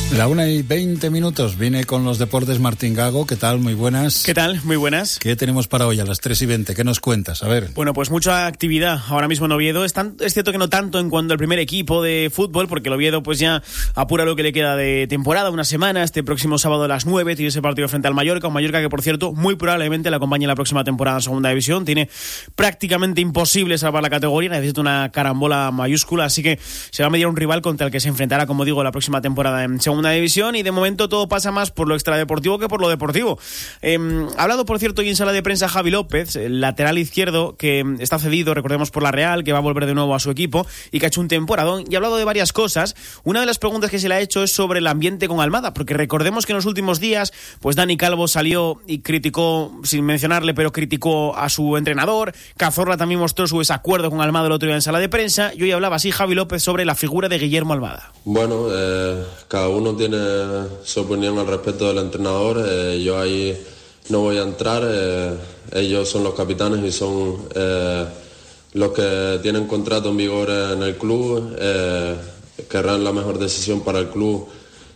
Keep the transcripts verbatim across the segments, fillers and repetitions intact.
La una y veinte minutos, viene con los deportes Martín Gago. ¿Qué tal? Muy buenas. ¿Qué tal? Muy buenas. ¿Qué tenemos para hoy a las tres y veinte? ¿Qué nos cuentas? A ver. Bueno, pues mucha actividad ahora mismo en Oviedo. Es, tan, es cierto que no tanto en cuanto al primer equipo de fútbol, porque el Oviedo pues ya apura lo que le queda de temporada, una semana. Este próximo sábado a las nueve tiene ese partido frente al Mallorca. Un Mallorca que, por cierto, muy probablemente le acompañe en la próxima temporada en Segunda División. Tiene prácticamente imposible salvar la categoría, necesita una carambola mayúscula, así que se va a medir un rival contra el que se enfrentará, como digo, la próxima temporada en Segunda División. Y de momento todo pasa más por lo extradeportivo que por lo deportivo. Eh, ha hablado, por cierto, hoy en sala de prensa Javi López, el lateral izquierdo que está cedido, recordemos, por la Real, que va a volver de nuevo a su equipo y que ha hecho un temporadón, y ha hablado de varias cosas. Una de las preguntas que se le ha hecho es sobre el ambiente con Almada, porque recordemos que en los últimos días pues Dani Calvo salió y criticó, sin mencionarle, pero criticó a su entrenador. Cazorla también mostró su desacuerdo con Almada el otro día en sala de prensa, y hoy hablaba así Javi López sobre la figura de Guillermo Almada. Bueno, eh, cada uno tiene su opinión al respecto del entrenador. Eh, yo ahí no voy a entrar. Eh, ellos son los capitanes y son eh, los que tienen contrato en vigor en el club. Eh, querrán la mejor decisión para el club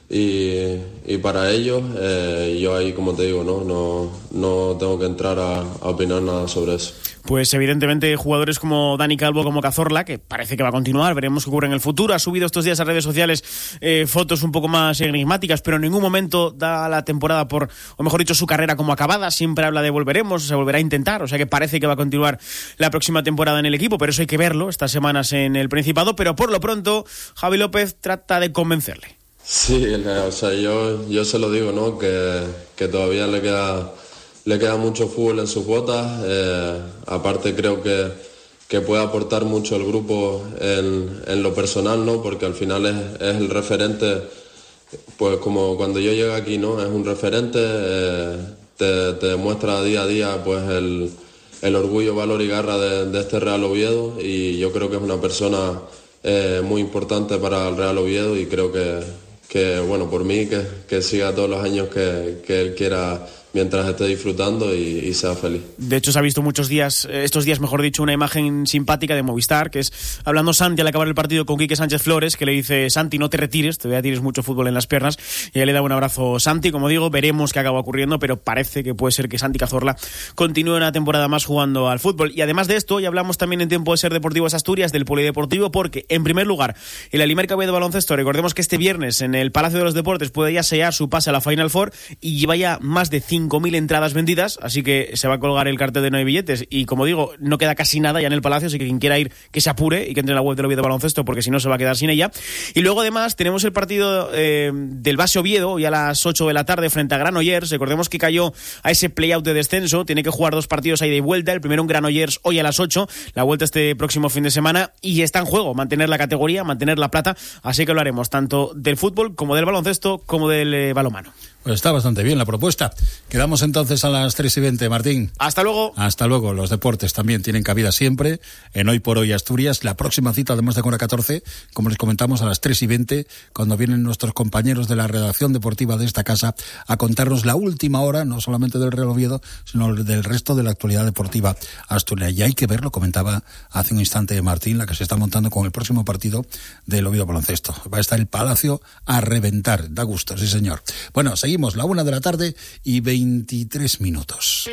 y, y para ellos. Eh, yo ahí, como te digo, no, no, no tengo que entrar a, a opinar nada sobre eso. Pues evidentemente jugadores como Dani Calvo, como Cazorla, que parece que va a continuar, veremos qué ocurre en el futuro. Ha subido estos días a redes sociales eh, fotos un poco más enigmáticas, pero en ningún momento da la temporada por, o mejor dicho, su carrera como acabada. Siempre habla de volveremos, se volverá a intentar, o sea que parece que va a continuar la próxima temporada en el equipo, pero eso hay que verlo estas semanas en el Principado. Pero por lo pronto Javi López trata de convencerle. Sí, o sea, yo, yo se lo digo, ¿no? Que, que todavía le queda... Le queda mucho fútbol en sus botas, eh, aparte creo que, que puede aportar mucho el grupo en, en lo personal, ¿no? Porque al final es, es el referente, pues como cuando yo llego aquí, ¿no? Es un referente, eh, te, te demuestra día a día pues el, el orgullo, valor y garra de, de este Real Oviedo, y yo creo que es una persona eh, muy importante para el Real Oviedo, y creo que, que bueno, por mí, que, que siga todos los años que, que él quiera, mientras esté disfrutando y, y sea feliz. De hecho, se ha visto muchos días, estos días mejor dicho, una imagen simpática de Movistar, que es hablando Santi al acabar el partido con Quique Sánchez Flores, que le dice: Santi, no te retires, todavía tienes mucho fútbol en las piernas, y ahí le da un abrazo Santi. Como digo, veremos qué acaba ocurriendo, pero parece que puede ser que Santi Cazorla continúe una temporada más jugando al fútbol. Y además de esto, hoy hablamos también en Tiempo de Ser Deportivos Asturias del polideportivo, porque en primer lugar, el Alimerca B de baloncesto, recordemos que este viernes en el Palacio de los Deportes puede ya sellar su pase a la Final Four, y lleva ya más de cinco mil entradas vendidas, así que se va a colgar el cartel de no hay billetes, y como digo, no queda casi nada ya en el Palacio, así que quien quiera ir, que se apure y que entre en la web del Oviedo Baloncesto, porque si no se va a quedar sin ella. Y luego además tenemos el partido eh, del Base Oviedo, hoy a las ocho de la tarde frente a Granollers. Recordemos que cayó a ese play-out de descenso, tiene que jugar dos partidos ahí de vuelta, el primero en Granollers hoy a las ocho, la vuelta este próximo fin de semana, y está en juego mantener la categoría, mantener la plata, así que hablaremos tanto del fútbol como del baloncesto como del eh, balonmano. Pues está bastante bien la propuesta. Quedamos entonces a las tres y veinte, Martín. Hasta luego. Hasta luego. Los deportes también tienen cabida siempre en Hoy por Hoy Asturias. La próxima cita, además de hora catorce, como les comentamos, a las tres y veinte, cuando vienen nuestros compañeros de la redacción deportiva de esta casa a contarnos la última hora, no solamente del Real Oviedo, sino del resto de la actualidad deportiva asturiana. Y hay que verlo, comentaba hace un instante Martín, la que se está montando con el próximo partido del Oviedo Baloncesto. Va a estar el Palacio a reventar. Da gusto, sí señor. Bueno, seguimos. Seguimos, la una de la tarde y veintitrés minutos.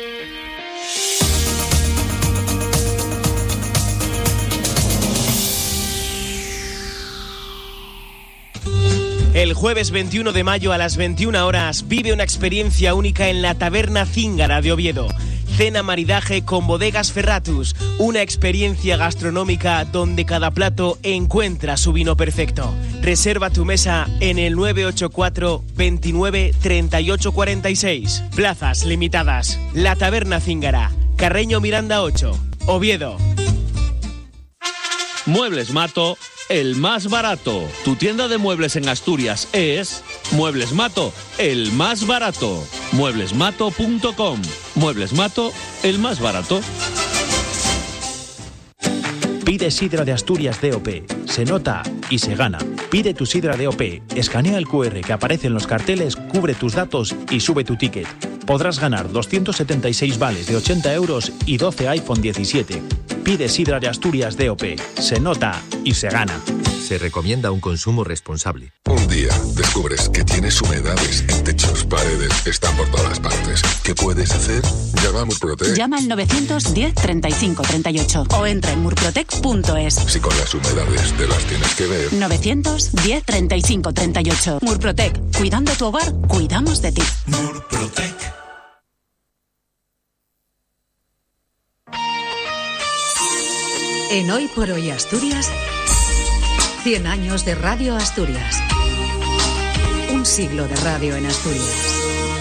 El jueves veintiuno de mayo a las veintiuna horas vive una experiencia única en la Taberna Zíngara de Oviedo. Cena maridaje con Bodegas Ferratus, una experiencia gastronómica donde cada plato encuentra su vino perfecto. Reserva tu mesa en el nueve ocho cuatro, veintinueve, treinta y ocho cuarenta y seis. Plazas limitadas. La Taberna Zíngara, Carreño Miranda ocho, Oviedo. Muebles Mato, el más barato. Tu tienda de muebles en Asturias es Muebles Mato, el más barato. muebles mato punto com. Muebles Mato, el más barato. Pide sidra de Asturias D O P. Se nota y se gana. Pide tu sidra D O P. Escanea el cu erre que aparece en los carteles, cubre tus datos y sube tu ticket. Podrás ganar doscientos setenta y seis vales de ochenta euros y doce iPhone diecisiete. Pide sidra de Asturias D O P. Se nota y se gana. Se recomienda un consumo responsable. Un día descubres que tienes humedades en techos, paredes, están por todas partes. ¿Qué puedes hacer? Llama a Murprotec. Llama al novecientos diez treinta y cinco treinta y ocho o entra en murprotec punto es. Si con las humedades te las tienes que ver. novecientos diez treinta y cinco treinta y ocho. Murprotec. Cuidando tu hogar, cuidamos de ti. Murprotec. En Hoy por Hoy Asturias, cien años de Radio Asturias. Un siglo de radio en Asturias.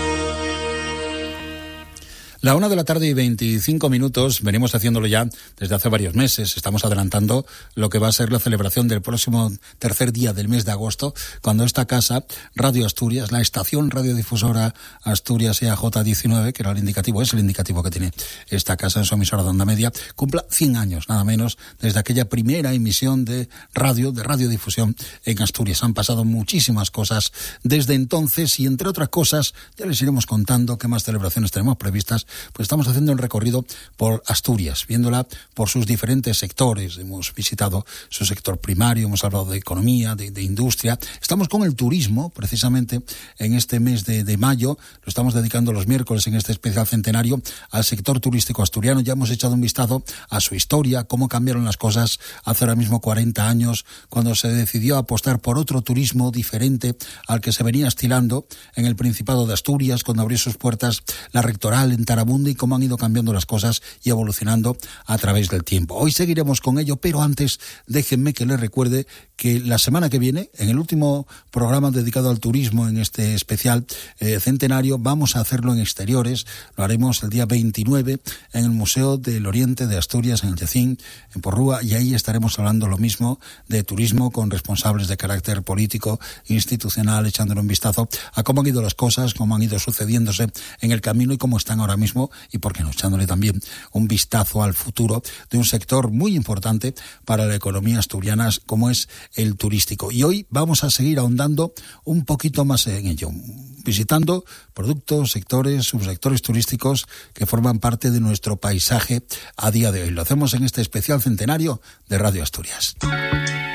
La una de la tarde y veinticinco minutos, venimos haciéndolo ya desde hace varios meses. Estamos adelantando lo que va a ser la celebración del próximo tercer día del mes de agosto, cuando esta casa, Radio Asturias, la estación radiodifusora Asturias E A J diecinueve, que era el indicativo, es el indicativo que tiene esta casa en su emisora de onda media, cumpla cien años, nada menos, desde aquella primera emisión de radio, de radiodifusión en Asturias. Han pasado muchísimas cosas desde entonces y, entre otras cosas, ya les iremos contando qué más celebraciones tenemos previstas. Pues estamos haciendo un recorrido por Asturias, viéndola por sus diferentes sectores. Hemos visitado su sector primario, hemos hablado de economía, de, de industria. Estamos con el turismo, precisamente, en este mes de, de mayo. Lo estamos dedicando los miércoles en este especial centenario al sector turístico asturiano. Ya hemos echado un vistazo a su historia, cómo cambiaron las cosas hace ahora mismo cuarenta años, cuando se decidió apostar por otro turismo diferente al que se venía estilando en el Principado de Asturias, cuando abrió sus puertas la Rectoral en Tarragona, y cómo han ido cambiando las cosas y evolucionando a través del tiempo. Hoy seguiremos con ello, pero antes déjenme que les recuerde que la semana que viene, en el último programa dedicado al turismo en este especial eh, centenario, vamos a hacerlo en exteriores. Lo haremos el día veintinueve en el Museo del Oriente de Asturias, en el Yecín, en Porrúa, y ahí estaremos hablando lo mismo de turismo con responsables de carácter político, institucional, echándole un vistazo a cómo han ido las cosas, cómo han ido sucediéndose en el camino y cómo están ahora mismo, y por qué no, echándole también un vistazo al futuro de un sector muy importante para la economía asturiana, como es el turístico. Y hoy vamos a seguir ahondando un poquito más en ello, visitando productos, sectores, subsectores turísticos que forman parte de nuestro paisaje a día de hoy. Lo hacemos en este especial centenario de Radio Asturias.